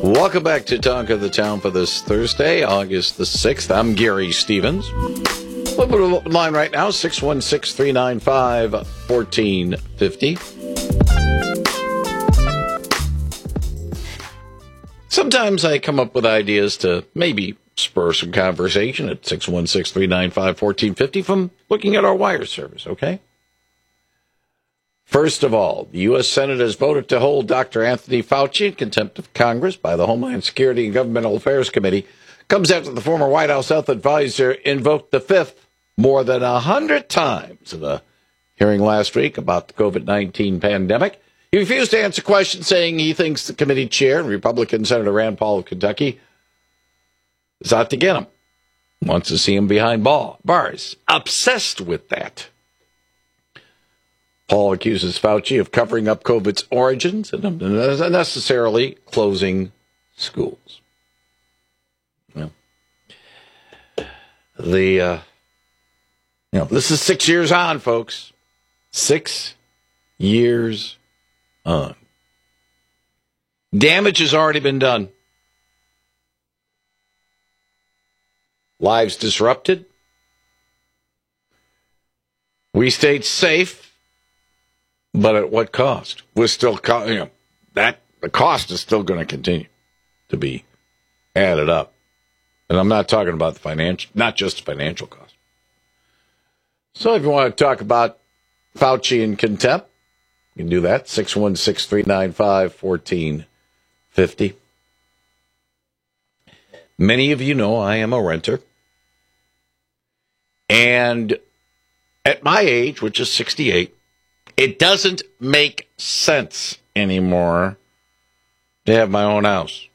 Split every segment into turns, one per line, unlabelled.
Welcome back to Talk of the Town for this Thursday, August the 6th. I'm Gary Stevens. We'll put a line right now, 616-395-1450. Sometimes I come up with ideas to maybe spur some conversation at 616-395-1450 from looking at our wire service, okay? First of all, the U.S. Senate has voted to hold Dr. Anthony Fauci in contempt of Congress by the Homeland Security and Governmental Affairs Committee. Comes after the former White House health advisor invoked the fifth more than 100 times in a hearing last week about the COVID-19 pandemic. He refused to answer questions, saying he thinks the committee chair, Republican Senator Rand Paul of Kentucky, is out to get him. Wants to see him behind bars. Obsessed with that. Paul accuses Fauci of covering up COVID's origins and unnecessarily closing schools. Well, this is 6 years on, folks. 6 years on. Damage has already been done. Lives disrupted. We stayed safe. But at what cost? We're still, the cost is still going to continue to be added up. And I'm not talking about the financial, not just the financial cost. So if you want to talk about Fauci in contempt, you can do that. 616-395-1450. Many of you know I am a renter. And at my age, which is 68, it doesn't make sense anymore to have my own house.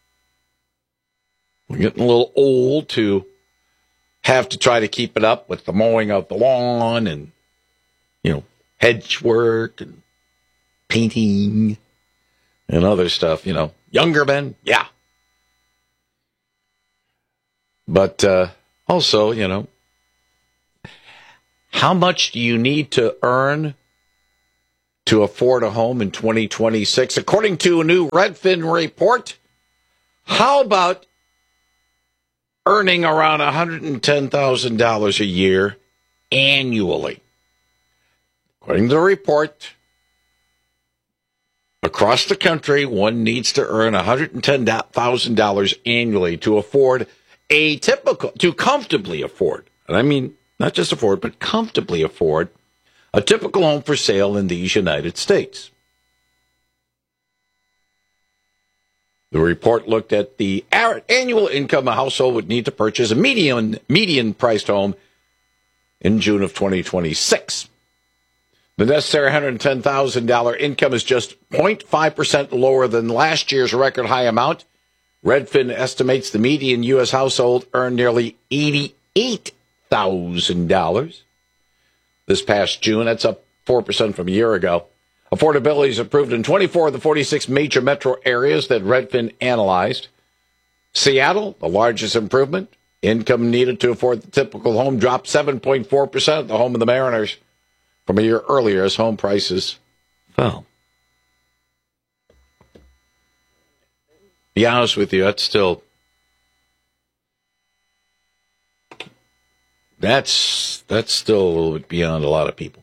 We're getting a little old to have to try to keep it up with the mowing of the lawn and, hedge work and painting and other stuff, Younger men, yeah. But also, how much do you need to earn to afford a home in 2026? According to a new Redfin report, how about earning around $110,000 a year annually? According to the report, across the country, one needs to earn $110,000 annually to comfortably afford, and I mean not just afford, but comfortably afford a typical home for sale in these United States. The report looked at the annual income a household would need to purchase a median-priced home in June of 2026. The necessary $110,000 income is just 0.5% lower than last year's record high amount. Redfin estimates the median U.S. household earned nearly $88,000. This past June, that's up 4% from a year ago. Affordability is improved in 24 of the 46 major metro areas that Redfin analyzed. Seattle, the largest improvement. Income needed to afford the typical home dropped 7.4% at the home of the Mariners from a year earlier as home prices fell. To be honest with you, that's still a little bit beyond a lot of people.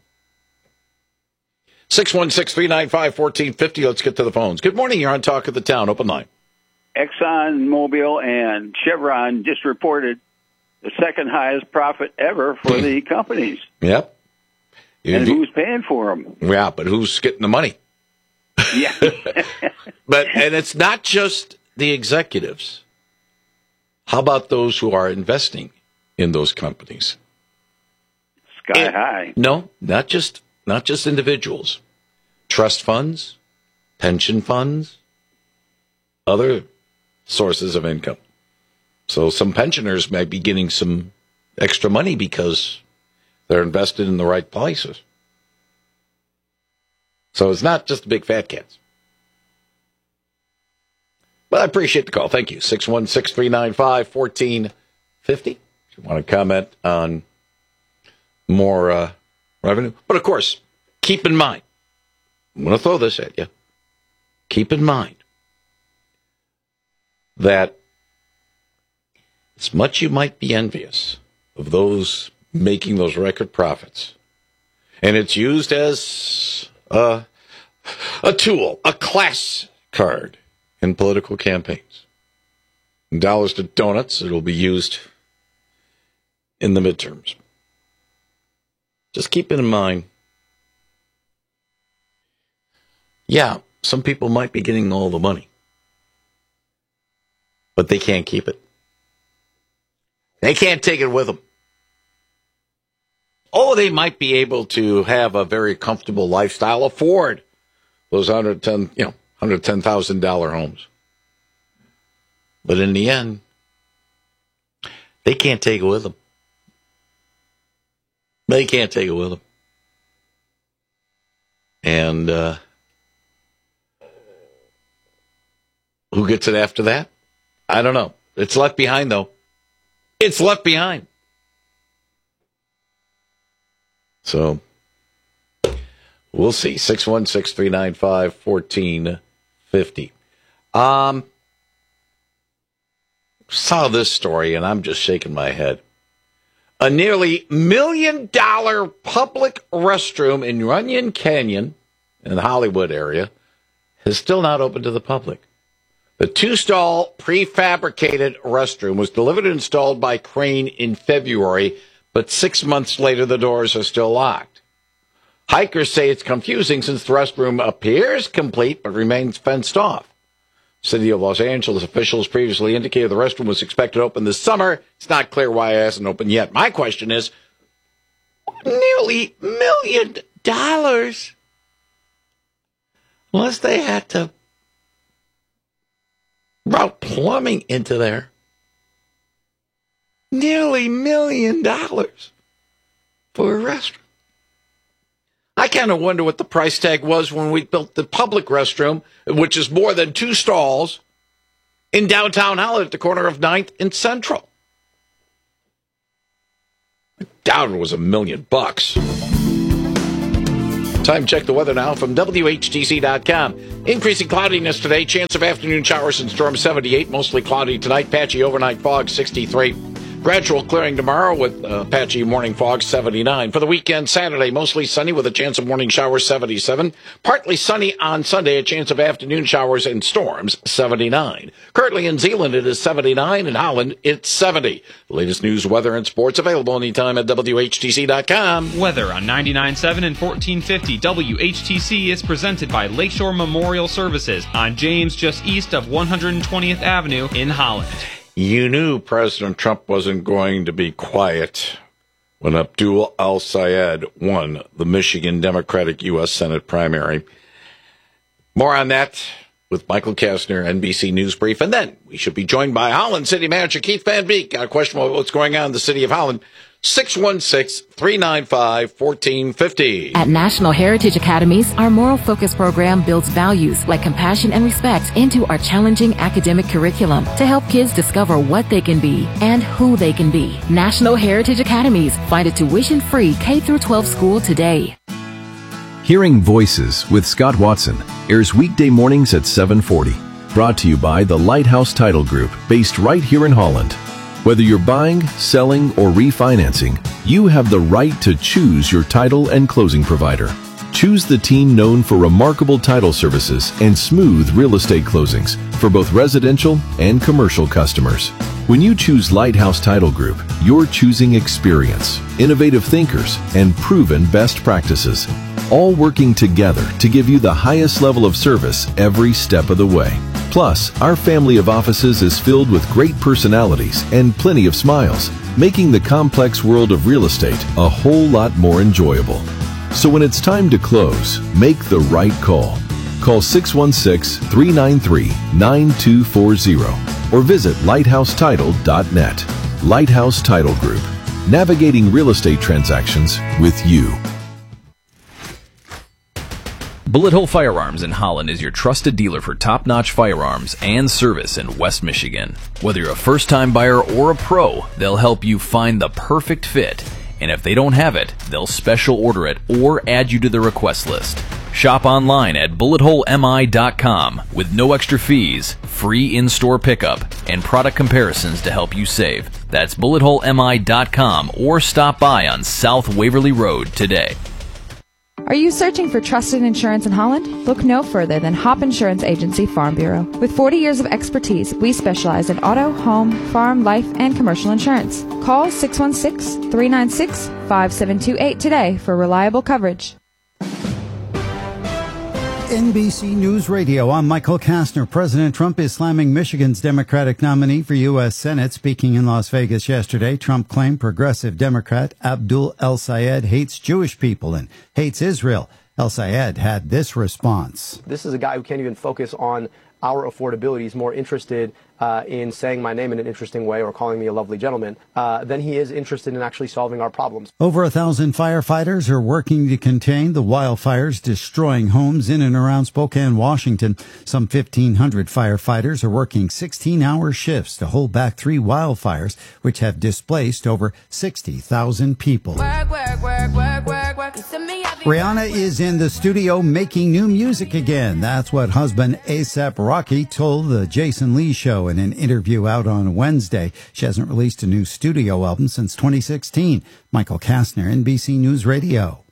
616-395-1450. Let's get to the phones. Good morning. You're on Talk of the Town. Open line.
ExxonMobil and Chevron just reported the second highest profit ever for the companies.
Yep.
And who's paying for them?
Yeah, but who's getting the money?
Yeah.
And it's not just the executives. How about those who are investing in those companies?
Sky high.
No, not just individuals. Trust funds, pension funds, other sources of income. So some pensioners might be getting some extra money because they're invested in the right places. So it's not just the big fat cats. But I appreciate the call. Thank you. 616-395-1450. If you want to comment on more revenue. But, of course, keep in mind, I'm going to throw this at you. Keep in mind, that as much you might be envious of those making those record profits, and it's used as a tool, a class card in political campaigns. In dollars to donuts, it'll be used in the midterms. Just keep it in mind. Yeah, some people might be getting all the money, but they can't keep it. They can't take it with them. Oh, they might be able to have a very comfortable lifestyle, afford those $110,000 homes. But in the end, they can't take it with them. They can't take it with them. And who gets it after that? I don't know. It's left behind, though. It's left behind. So, we'll see. 616-395-1450. Saw this story, and I'm just shaking my head. A nearly $1 million public restroom in Runyon Canyon in the Hollywood area is still not open to the public. The 2-stall prefabricated restroom was delivered and installed by Crane in February, but 6 months later, the doors are still locked. Hikers say it's confusing since the restroom appears complete but remains fenced off. City of Los Angeles officials previously indicated the restroom was expected to open this summer. It's not clear why it hasn't opened yet. My question is, nearly $1 million? Unless they had to route plumbing into there. Nearly $1 million for a restroom. I kind of wonder what the price tag was when we built the public restroom, which is more than 2 stalls, in downtown Holland at the corner of 9th and Central. I doubt it was $1 million. Time check the weather now from WHTC.com. Increasing cloudiness today. Chance of afternoon showers and storms 78. Mostly cloudy tonight. Patchy overnight fog 63. Gradual clearing tomorrow with patchy morning fog 79. For the weekend, Saturday, mostly sunny with a chance of morning showers 77. Partly sunny on Sunday, a chance of afternoon showers and storms 79. Currently in Zeeland, it is 79. In Holland, it's 70. The latest news, weather, and sports available anytime at WHTC.com.
Weather on 99.7 and 1450 WHTC is presented by Lakeshore Memorial Services on James, just east of 120th Avenue in Holland.
You knew President Trump wasn't going to be quiet when Abdul al-Sayed won the Michigan Democratic U.S. Senate primary. More on that with Michael Kastner, NBC News Brief. And then we should be joined by Holland City Manager Keith Van Beek. Got a question about what's going on in the city of Holland. 616-395-1450.
At National Heritage Academies, our moral focus program builds values like compassion and respect into our challenging academic curriculum to help kids discover what they can be and who they can be. National Heritage Academies. Find a tuition-free K-12 school today.
Hearing Voices with Scott Watson airs weekday mornings at 7:40. Brought to you by the Lighthouse Title Group, based right here in Holland. Whether you're buying, selling, or refinancing, you have the right to choose your title and closing provider. Choose the team known for remarkable title services and smooth real estate closings for both residential and commercial customers. When you choose Lighthouse Title Group, you're choosing experience, innovative thinkers, and proven best practices, all working together to give you the highest level of service every step of the way. Plus, our family of offices is filled with great personalities and plenty of smiles, making the complex world of real estate a whole lot more enjoyable. So when it's time to close, make the right call. Call 616-393-9240 or visit lighthousetitle.net. Lighthouse Title Group, navigating real estate transactions with you.
Bullet Hole Firearms in Holland is your trusted dealer for top-notch firearms and service in West Michigan. Whether you're a first-time buyer or a pro, they'll help you find the perfect fit. And if they don't have it, they'll special order it or add you to the request list. Shop online at bulletholemi.com with no extra fees, free in-store pickup, and product comparisons to help you save. That's bulletholemi.com or stop by on South Waverly Road today.
Are you searching for trusted insurance in Holland? Look no further than Hop Insurance Agency Farm Bureau. With 40 years of expertise, we specialize in auto, home, farm, life, and commercial insurance. Call 616-396-5728 today for reliable coverage.
NBC News Radio. I'm Michael Kastner. President Trump is slamming Michigan's Democratic nominee for U.S. Senate. Speaking in Las Vegas yesterday, Trump claimed progressive Democrat Abdul El-Sayed hates Jewish people and hates Israel. El-Sayed had this response.
This is a guy who can't even focus on our affordability. He's more interested in saying my name in an interesting way or calling me a lovely gentleman than he is interested in actually solving our problems.
Over 1,000 firefighters are working to contain the wildfires destroying homes in and around Spokane, Washington. Some 1,500 firefighters are working 16-hour shifts to hold back 3 wildfires, which have displaced over 60,000 people. Rihanna is in the studio making new music again. That's what husband A$AP Rocky told the Jason Lee Show in an interview out on Wednesday. She hasn't released a new studio album since 2016. Michael Kastner, NBC News Radio.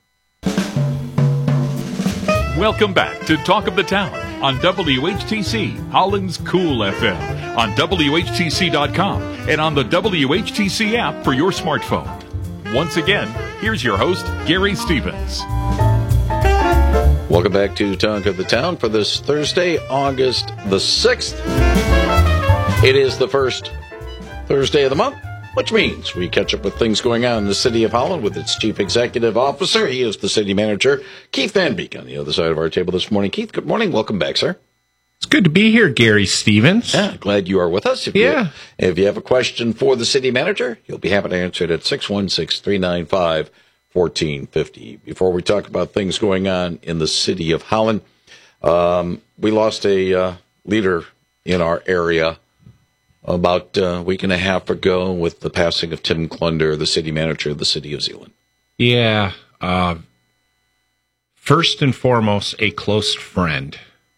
Welcome back to Talk of the Town on WHTC, Holland's Cool FM, on WHTC.com, and on the WHTC app for your smartphone. Once again, here's your host, Gary Stevens.
Welcome back to Talk of the Town for this Thursday, August the 6th. It is the first Thursday of the month, which means we catch up with things going on in the city of Holland with its chief executive officer. He is the city manager, Keith Van Beek, on the other side of our table this morning. Keith, good morning. Welcome back, sir.
It's good to be here, Gary Stevens.
Yeah, glad you are with us. If you have a question for the city manager, you'll be happy to answer it at 616-395-1450. Before we talk about things going on in the city of Holland, we lost a leader in our area about a week and a half ago with the passing of Tim Klunder, the city manager of the city of Zeeland.
Yeah. First and foremost, a close friend.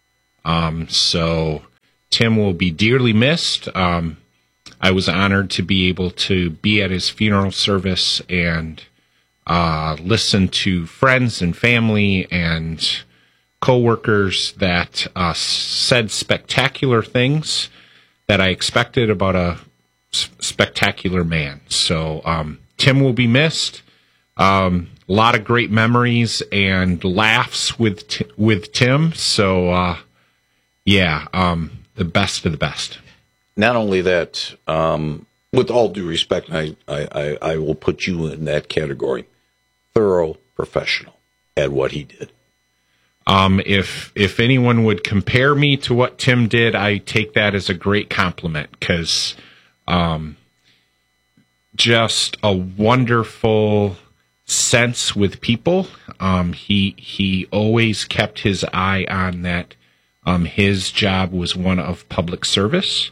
So Tim will be dearly missed. I was honored to be able to be at his funeral service and listen to friends and family and coworkers that said spectacular things that I expected about a spectacular man. So Tim will be missed. A lot of great memories and laughs with Tim. So the best of the best.
Not only that, with all due respect, I will put you in that category. Thorough professional at what he did.
If anyone would compare me to what Tim did, I take that as a great compliment because just a wonderful sense with people. He always kept his eye on that. His job was one of public service,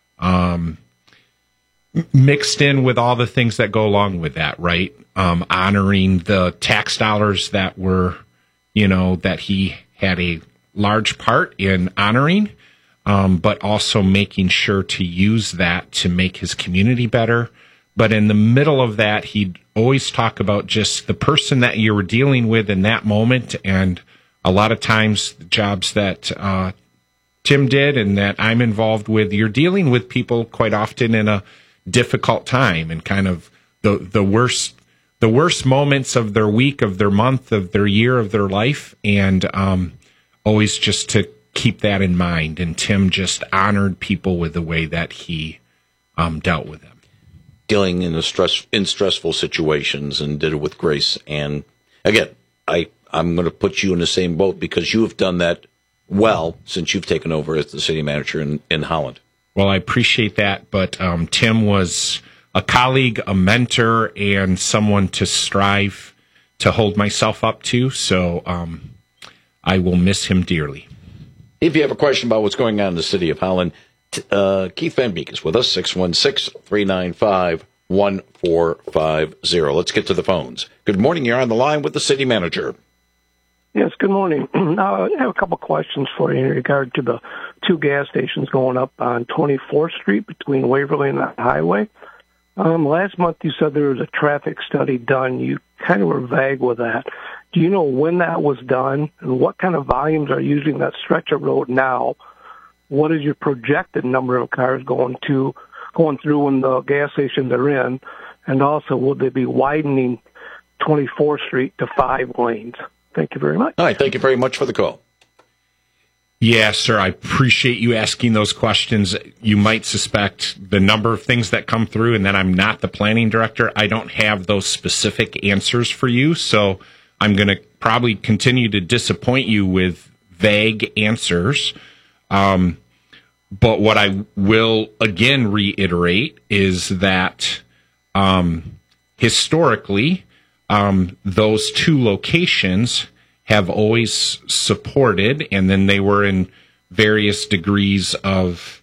mixed in with all the things that go along with that, right? Honoring the tax dollars that were, that he had a large part in honoring, but also making sure to use that to make his community better. But in the middle of that, he'd always talk about just the person that you were dealing with in that moment. And a lot of times the jobs that Tim did and that I'm involved with, you're dealing with people quite often in a difficult time and kind of the worst moments of their week, of their month, of their year, of their life. And always just to keep that in mind. And Tim just honored people with the way that he dealt with them.
Dealing in stressful situations and did it with grace. And again, I'm going to put you in the same boat because you have done that well since you've taken over as the city manager in Holland.
Well, I appreciate that, but Tim was a colleague, a mentor, and someone to strive to hold myself up to, so I will miss him dearly.
If you have a question about what's going on in the city of Holland, Keith Van Beek is with us, 616-395-1450. Let's get to the phones. Good morning. You're on the line with the city manager.
Yes, good morning. I have a couple questions for you in regard to the two gas stations going up on 24th Street between Waverly and the highway. Last month you said there was a traffic study done. You kind of were vague with that. Do you know when that was done, and what kind of volumes are using that stretch of road now? What is your projected number of cars going through when the gas stations are in? And also, will they be widening 24th Street to 5 lanes? Thank you very much.
All right, thank you very much for the call.
Yeah, sir, I appreciate you asking those questions. You might suspect the number of things that come through, and that I'm not the planning director. I don't have those specific answers for you, so I'm going to probably continue to disappoint you with vague answers. But what I will again reiterate is that historically, those two locations have always supported, and then they were in various degrees of,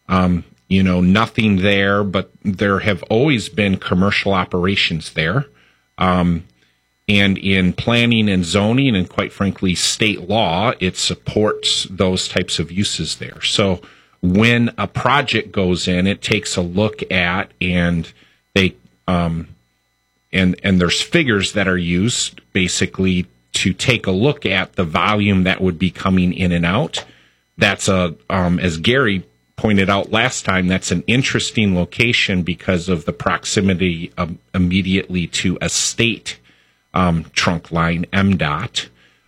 nothing there, but there have always been commercial operations there. And in planning and zoning, and quite frankly, state law, it supports those types of uses there. So when a project goes in, it takes a look at, and they, and there's figures that are used basically to take a look at the volume that would be coming in and out. That's as Gary pointed out last time, that's an interesting location because of the proximity immediately to a state trunk line, MDOT.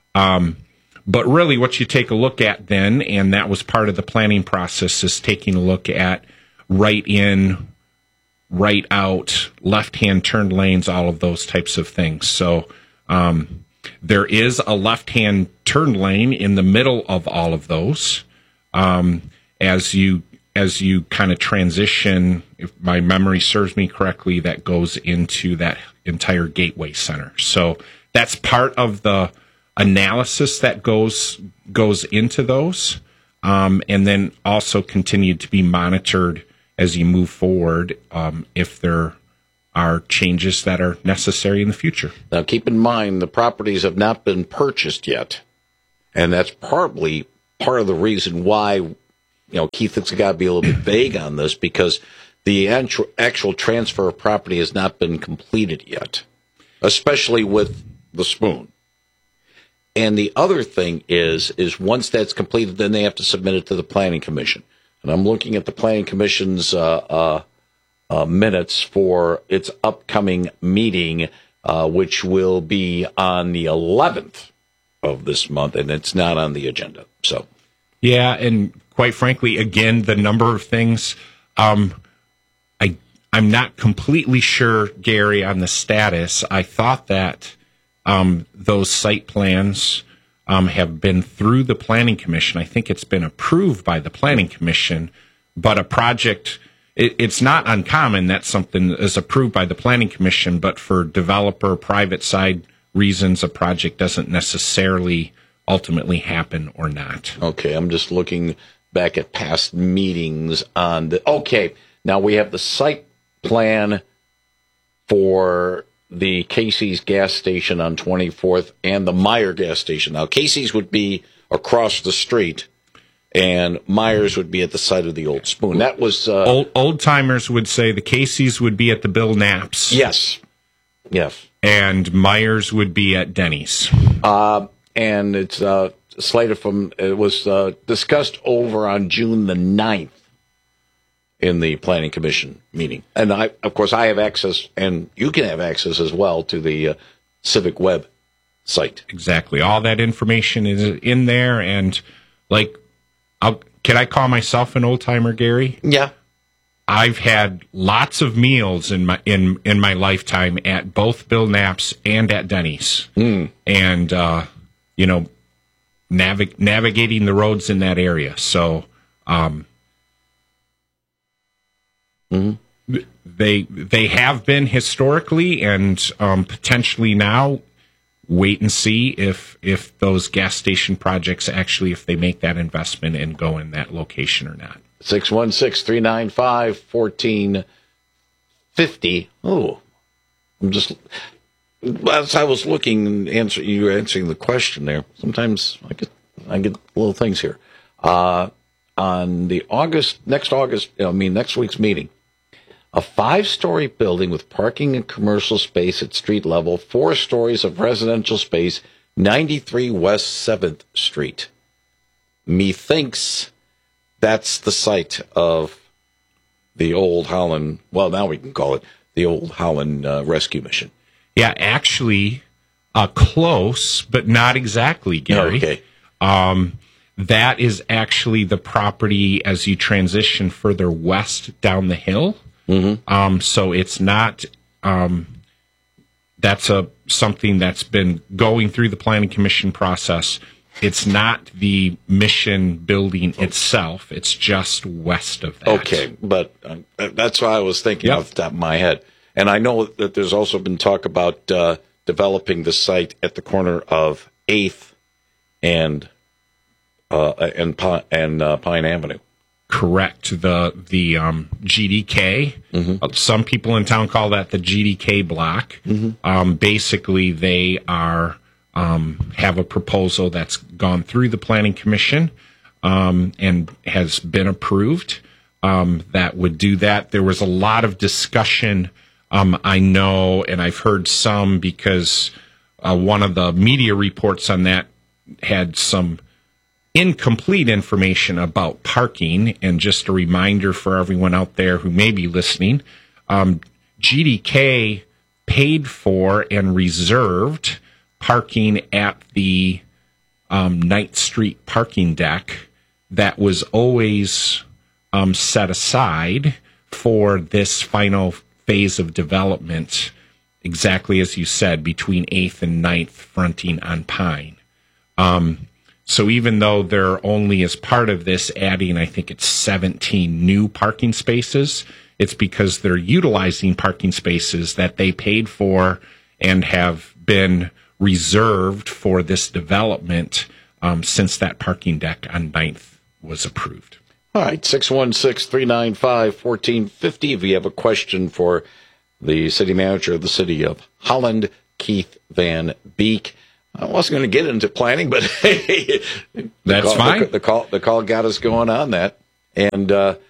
But really what you take a look at then, and that was part of the planning process, is taking a look at right in, right out, left-hand turn lanes, all of those types of things. So there is a left-hand turn lane in the middle of all of those. As you kind of transition, if my memory serves me correctly, that goes into that entire Gateway Center. So that's part of the analysis that goes into those, and then also continue to be monitored as you move forward if there are changes that are necessary in the future.
Now, keep in mind, the properties have not been purchased yet, and that's probably part of the reason why, Keith, it's got to be a little bit vague on this, because the actual transfer of property has not been completed yet, especially with the Spoon. And the other thing is once that's completed, then they have to submit it to the Planning Commission. And I'm looking at the Planning Commission's minutes for its upcoming meeting, which will be on the 11th of this month, and it's not on the agenda. So,
yeah, and quite frankly, again, the number of things, I'm not completely sure, Gary, on the status. I thought that those site plans have been through the Planning Commission. I think it's been approved by the Planning Commission, but a project, it's not uncommon that something is approved by the Planning Commission, but for developer, private side reasons, a project doesn't necessarily ultimately happen or not.
Okay, I'm just looking back at past meetings on the... Okay, now we have the site plan for the Casey's gas station on 24th and the Meyer gas station. Now, Casey's would be across the street, and Myers would be at the site of the Old Spoon. That was...
Old timers would say the Casey's would be at the Bill Knapp's.
Yes.
And Myers would be at Denny's.
And it's slated it was discussed over on June the 9th in the Planning Commission meeting. And of course, I have access, and you can have access as well, to the Civic Web site.
Exactly. All that information is in there, and can I call myself an old timer, Gary?
Yeah.
I've had lots of meals in my lifetime at both Bill Knapp's and at Denny's, and navigating the roads in that area. So, they have been historically, and potentially now. Wait and see if those gas station projects actually, if they make that investment and go in that location or not.
616-395-1450. Oh, as I was looking, you were answering the question there. Sometimes I get little things here. on the next week's meeting, a 5-story building with parking and commercial space at street level, 4 stories of residential space, 93 West 7th Street. Methinks that's the site of the Old Holland, well, now we can call it the Old Holland Rescue Mission.
Yeah, actually, close, but not exactly, Gary.
Okay.
That is actually the property as you transition further west down the hill. Mm-hmm. So it's not. That's something that's been going through the Planning Commission process. It's not the mission building itself. It's just west of that.
Okay, but that's what I was thinking off the top of my head. And I know that there's also been talk about developing the site at the corner of 8th and Pine Avenue.
Correct. The GDK. Mm-hmm. Some people in town call that the GDK block. Mm-hmm. Basically, they are have a proposal that's gone through the Planning Commission and has been approved. That would do that. There was a lot of discussion. I know, and I've heard some because one of the media reports on that had some incomplete information about parking. And just a reminder for everyone out there who may be listening, GDK paid for and reserved parking at the 9th Street parking deck that was always set aside for this final phase of development, exactly as you said, between 8th and 9th, fronting on Pine. So even though they're only as part of this adding, I think it's 17 new parking spaces, it's because they're utilizing parking spaces that they paid for and have been reserved for this development since that parking deck on 9th was approved.
All right, 616-395-1450. If you have a question for the city manager of the city of Holland, Keith Van Beek. I wasn't going to get into planning, but
that's fine.
The call got us going on that. And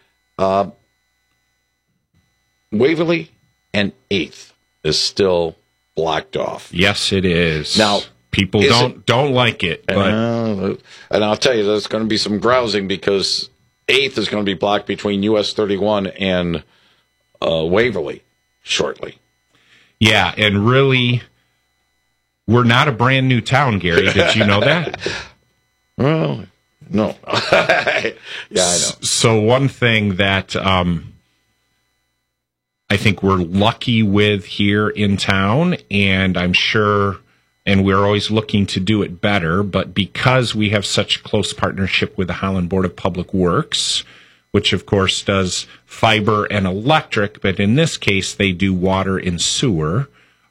Waverly and 8th is still blocked off.
Yes, it is.
Now,
people don't like it. But
and I'll tell you, there's going to be some grousing because 8th is going to be blocked between US 31 and Waverly shortly.
Yeah, and really, we're not a brand new town, Gary. Did you know that?
Well, no. Yeah, I know.
So one thing that I think we're lucky with here in town, and I'm sure, and we're always looking to do it better, but because we have such close partnership with the Holland Board of Public Works, which of course does fiber and electric, but in this case they do water and sewer.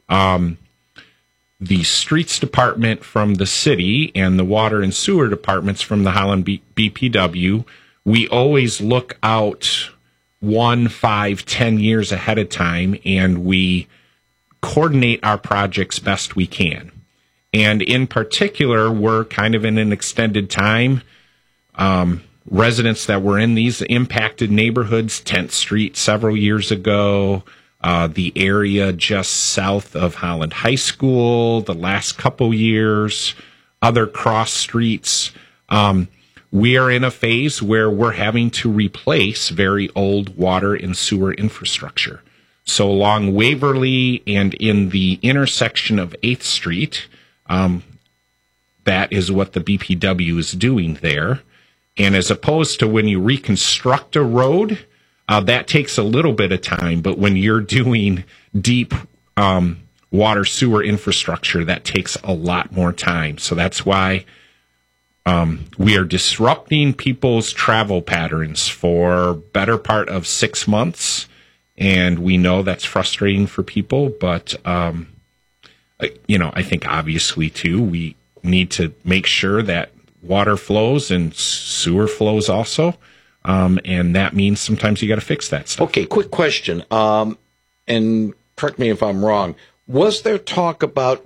The streets department from the city and the water and sewer departments from the Holland BPW, we always look out 1, 5, 10 years ahead of time, and we coordinate our projects best we can. And in particular, we're kind of in an extended time. Residents that were in these impacted neighborhoods, 10th Street several years ago, the area just south of Holland High School the last couple years, other cross streets. We are in a phase where we're having to replace very old water and sewer infrastructure. So along Waverly and in the intersection of 8th Street, that is what the BPW is doing there. And as opposed to when you reconstruct a road, that takes a little bit of time, but when you're doing deep water sewer infrastructure, that takes a lot more time. So that's why we are disrupting people's travel patterns for better part of 6 months, and we know that's frustrating for people, but I think obviously too, we need to make sure that water flows and sewer flows also. And that means sometimes you got to fix that stuff.
Okay, quick question. And correct me if I'm wrong. Was there talk about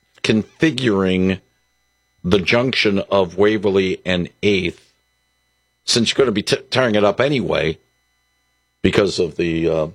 reconfiguring the junction of Waverly and 8th since you're going to be tearing it up anyway because of the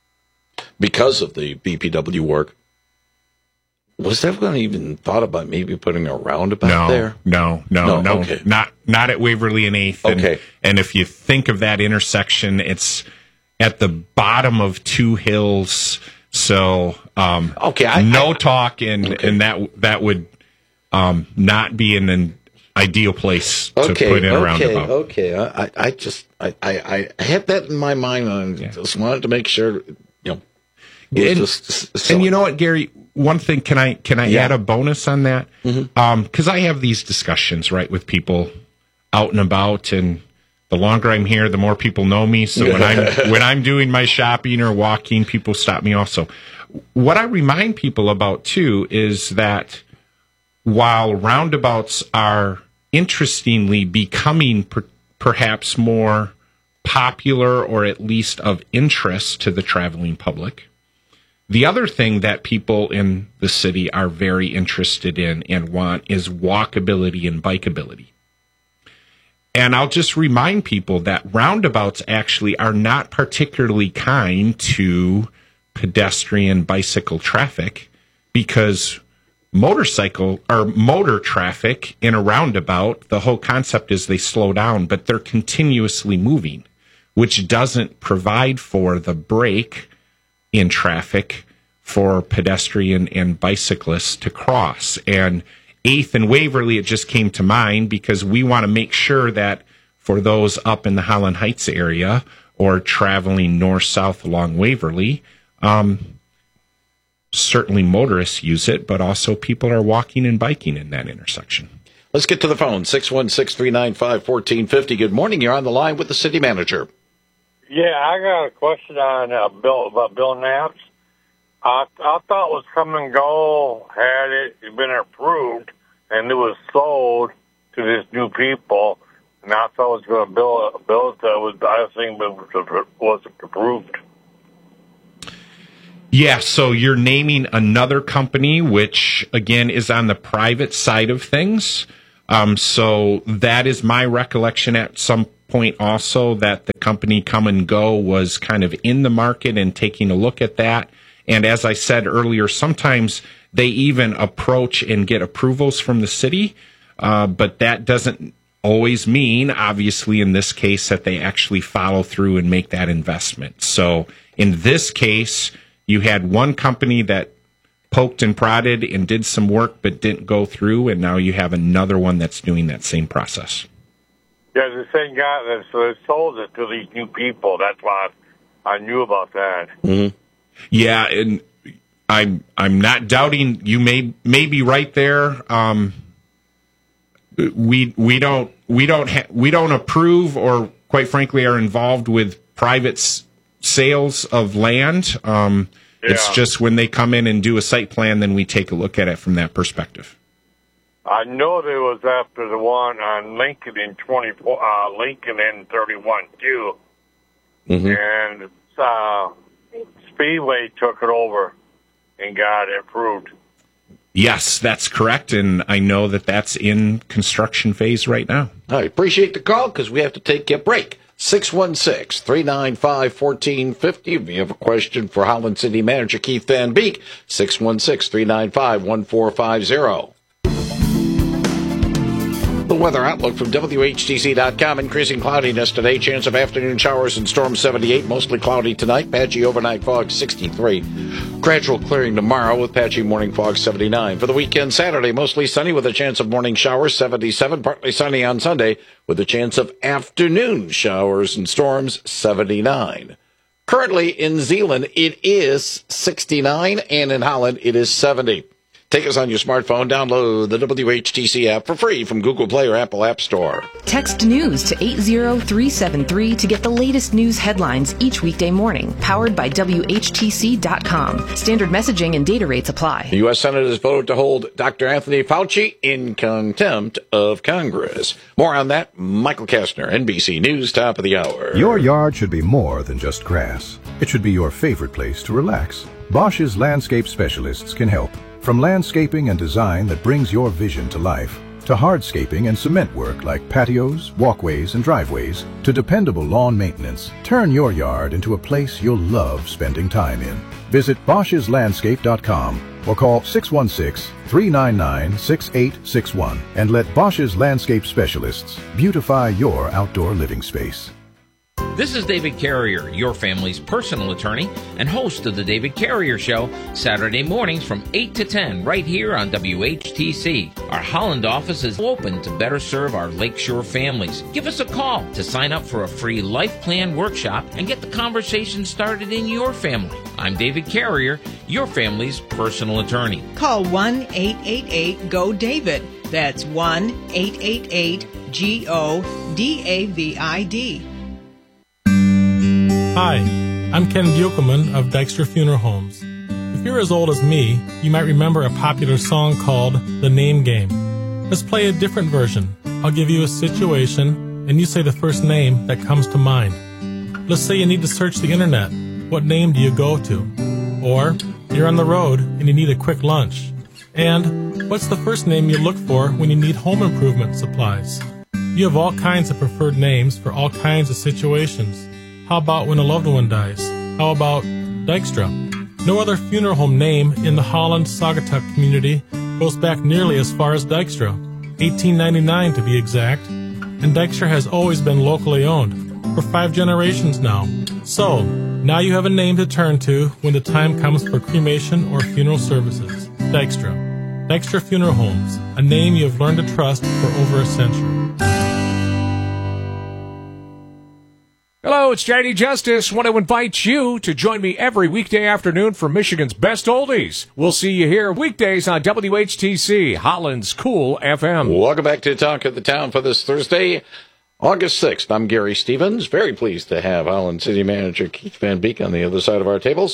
BPW work, was everyone even thought about maybe putting a roundabout there?
No.
Okay.
Not at Waverly and 8th.
Okay.
And if you think of that intersection, it's at the bottom of two hills. So, no talk, and that would not be an ideal place to put in a roundabout.
Okay. I had that in my mind, and I just wanted to make sure,
And you know what, Gary? One thing, can I add a bonus on that? Because I have these discussions, right, with people out and about, and the longer I'm here, the more people know me. So when I'm doing my shopping or walking, people stop me also. What I remind people about too is that while roundabouts are interestingly becoming perhaps more popular, or at least of interest to the traveling public, the other thing that people in the city are very interested in and want is walkability and bikeability. And I'll just remind people that roundabouts actually are not particularly kind to pedestrian bicycle traffic, because motor traffic in a roundabout, the whole concept is they slow down, but they're continuously moving, which doesn't provide for the break in traffic for pedestrian and bicyclists to cross. And 8th and Waverly, it just came to mind because we want to make sure that for those up in the Holland Heights area or traveling north-south along Waverly, certainly motorists use it, but also people are walking and biking in that intersection.
Let's get to the phone, 616-395-1450. Good morning. You're on the line with the city manager.
Yeah, I got a question on Bill Knapp's. I thought it was come and go, had it been approved, and it was sold to these new people, and I thought it was going to build I think it was approved.
Yeah, so you're naming another company, which, again, is on the private side of things. So that is my recollection at some point also, that the company Come and Go was kind of in the market and taking a look at that. And as I said earlier, sometimes they even approach and get approvals from the city, but that doesn't always mean, obviously, in this case, that they actually follow through and make that investment. So in this case, you had one company that poked and prodded and did some work but didn't go through, and now you have another one that's doing that same process.
Yeah, the same guy that sold it to these new people. That's why I knew about that.
Mm-hmm.
Yeah, and I'm not doubting you may be right there. We don't approve, or quite frankly are involved with private sales of land. It's just when they come in and do a site plan, then we take a look at it from that perspective.
I know there was after the one on Lincoln in 31 too, and Speedway took it over and got it approved.
Yes, that's correct, and I know that that's in construction phase right now.
I appreciate the call because we have to take a break. 616-395-1450. If you have a question for Holland City Manager Keith Van Beek, 616-395-1450. The weather outlook from WHTC.com. Increasing cloudiness today. Chance of afternoon showers and storms 78. Mostly cloudy tonight. Patchy overnight fog 63. Gradual clearing tomorrow with patchy morning fog 79. For the weekend, Saturday, mostly sunny with a chance of morning showers 77. Partly sunny on Sunday with a chance of afternoon showers and storms 79. Currently in Zeeland, it is 69, and in Holland, it is 70. Take us on your smartphone. Download the WHTC app for free from Google Play or Apple App Store.
Text news to 80373 to get the latest news headlines each weekday morning. Powered by WHTC.com. Standard messaging and data rates apply.
The U.S. Senate has voted to hold Dr. Anthony Fauci in contempt of Congress. More on that, Michael Kastner, NBC News, top of the hour.
Your yard should be more than just grass. It should be your favorite place to relax. Bosch's landscape specialists can help. From landscaping and design that brings your vision to life, to hardscaping and cement work like patios, walkways, and driveways, to dependable lawn maintenance, turn your yard into a place you'll love spending time in. Visit Bosch'sLandscape.com or call 616-399-6861 and let Bosch's Landscape Specialists beautify your outdoor living space.
This is David Carrier, your family's personal attorney and host of The David Carrier Show, Saturday mornings from 8 to 10 right here on WHTC. Our Holland office is open to better serve our Lakeshore families. Give us a call to sign up for a free life plan workshop and get the conversation started in your family. I'm David Carrier, your family's personal attorney.
Call 1-888-GO-DAVID. That's 1-888-GO-DAVID.
Hi, I'm Ken Buchelman of Dykstra Funeral Homes. If you're as old as me, you might remember a popular song called The Name Game. Let's play a different version. I'll give you a situation, and you say the first name that comes to mind. Let's say you need to search the internet. What name do you go to? Or you're on the road and you need a quick lunch. And what's the first name you look for when you need home improvement supplies? You have all kinds of preferred names for all kinds of situations. How about when a loved one dies? How about Dykstra? No other funeral home name in the Holland-Saugatuck community goes back nearly as far as Dykstra, 1899 to be exact, and Dykstra has always been locally owned, for 5 generations now. So, now you have a name to turn to when the time comes for cremation or funeral services. Dykstra. Dykstra Funeral Homes, a name you have learned to trust for over a century.
Hello, it's JD Justice. Want to invite you to join me every weekday afternoon for Michigan's Best Oldies. We'll see you here weekdays on WHTC, Holland's Cool FM.
Welcome back to Talk of the Town for this Thursday, August 6th. I'm Gary Stevens. Very pleased to have Holland City Manager Keith Van Beek on the other side of our table,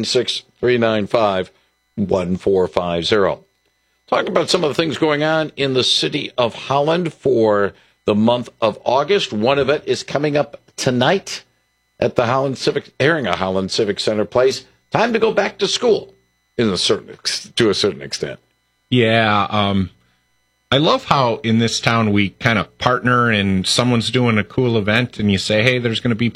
616-395-1450. Talk about some of the things going on in the city of Holland for the month of August. One of it is coming up tonight at the Holland Civic Center place. Time to go back to school to a certain extent.
Yeah, I love how in this town we kind of partner and someone's doing a cool event and you say, hey, there's going to be